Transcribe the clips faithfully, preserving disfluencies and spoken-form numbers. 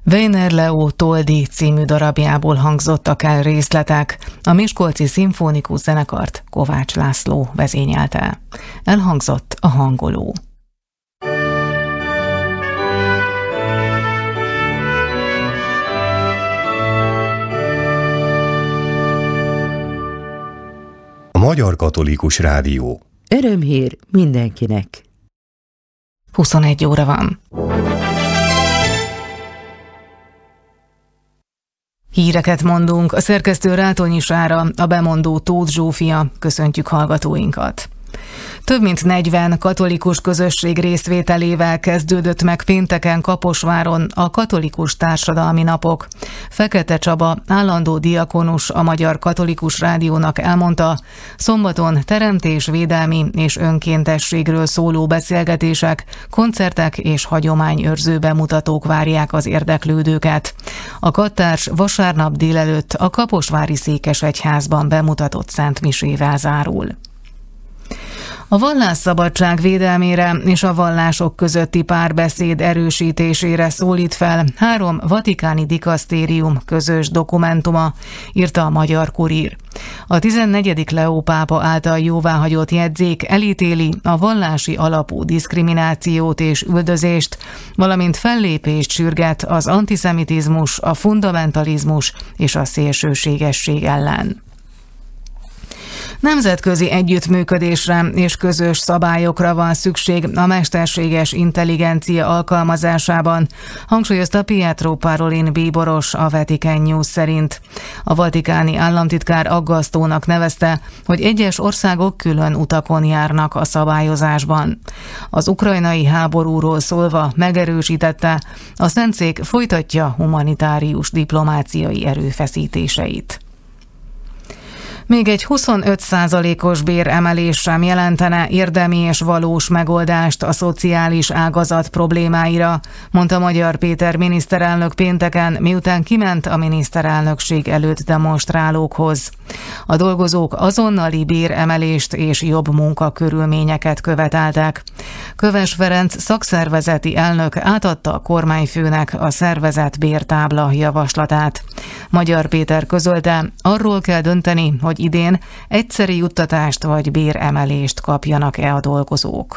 Weiner Leo Toldi című darabjából hangzottak el részletek, a Miskolci Szimfonikus Zenekart Kovács László vezényelte. Elhangzott a hangoló. A Magyar Katolikus Rádió. Örömhír mindenkinek. huszonegy óra van. Híreket mondunk, a szerkesztő Rátonyi Sára, a bemondó Tóth Zsófia, köszöntjük hallgatóinkat. Több mint negyven katolikus közösség részvételével kezdődött meg pénteken Kaposváron a Katolikus Társadalmi Napok. Fekete Csaba, állandó diakonus, a Magyar Katolikus Rádiónak elmondta, szombaton teremtésvédelmi és önkéntességről szóló beszélgetések, koncertek és hagyományőrző bemutatók várják az érdeklődőket. A kattárs vasárnap délelőtt a kaposvári székesegyházban bemutatott szentmisével zárul. A vallásszabadság védelmére és a vallások közötti párbeszéd erősítésére szólít fel három vatikáni dikasztérium közös dokumentuma, írta a Magyar Kurír. A tizennegyedik Leó pápa által jóváhagyott jegyzék elítéli a vallási alapú diszkriminációt és üldözést, valamint fellépést sürget az antiszemitizmus, a fundamentalizmus és a szélsőségesség ellen. Nemzetközi együttműködésre és közös szabályokra van szükség a mesterséges intelligencia alkalmazásában, hangsúlyozta Pietro Parolin bíboros a Vatican News szerint. A vatikáni államtitkár aggasztónak nevezte, hogy egyes országok külön utakon járnak a szabályozásban. Az ukrajnai háborúról szólva megerősítette, a Szentszék folytatja humanitárius diplomáciai erőfeszítéseit. Még egy huszonöt százalékos béremelés sem jelentene érdemi és valós megoldást a szociális ágazat problémáira, mondta Magyar Péter miniszterelnök pénteken, miután kiment a miniszterelnökség előtt demonstrálókhoz. A dolgozók azonnali béremelést és jobb munkakörülményeket követeltek. Köves Ferenc szakszervezeti elnök átadta a kormányfőnek a szervezet bértábla javaslatát. Magyar Péter közölte, arról kell dönteni, hogy idén egyszeri juttatást vagy béremelést kapjanak-e a dolgozók.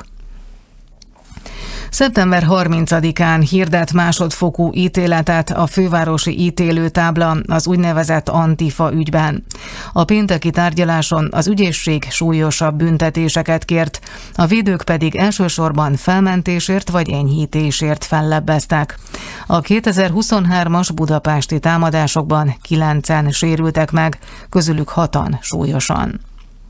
szeptember harmincadikán hirdet másodfokú ítéletet a fővárosi ítélőtábla az úgynevezett Antifa ügyben. A pénteki tárgyaláson az ügyészség súlyosabb büntetéseket kért, a védők pedig elsősorban felmentésért vagy enyhítésért fellebbeztek. A kétezer-huszonhármas budapesti támadásokban kilencen sérültek meg, közülük hatan súlyosan.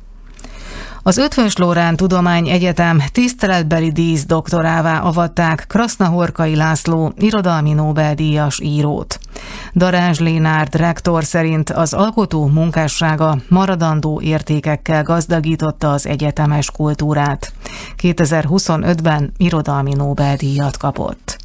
Az Eötvös Loránd Tudományegyetem tiszteletbeli díszdoktorává avatták Krasznahorkai László irodalmi Nobel-díjas írót. Darázs Lénárd rektor szerint az alkotó munkássága maradandó értékekkel gazdagította az egyetemes kultúrát. kétezer-huszonötben irodalmi Nobel-díjat kapott.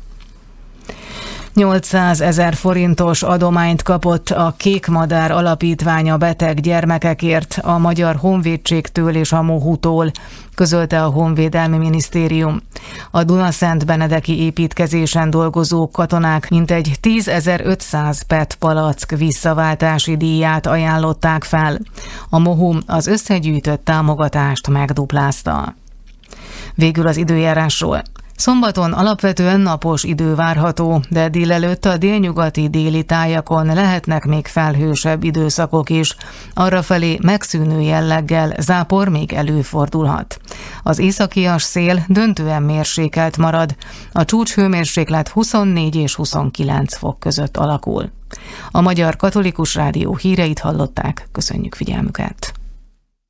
nyolcszázezer forintos adományt kapott a Kék Madár Alapítvány a beteg gyermekekért a Magyar Honvédségtől és a Mohutól, közölte a Honvédelmi Minisztérium. A Dunaszent-benedeki építkezésen dolgozó katonák mintegy tízezer-ötszáz pé é té palack visszaváltási díját ajánlották fel. A Mohu az összegyűjtött támogatást megduplázta. Végül az időjárásról. Szombaton alapvetően napos idő várható, de délelőtt a délnyugati déli tájakon lehetnek még felhősebb időszakok is. Arrafelé megszűnő jelleggel zápor még előfordulhat. Az északias szél döntően mérsékelt marad. A csúcshőmérséklet huszonnégy és huszonkilenc fok között alakul. A Magyar Katolikus Rádió híreit hallották, köszönjük figyelmüket!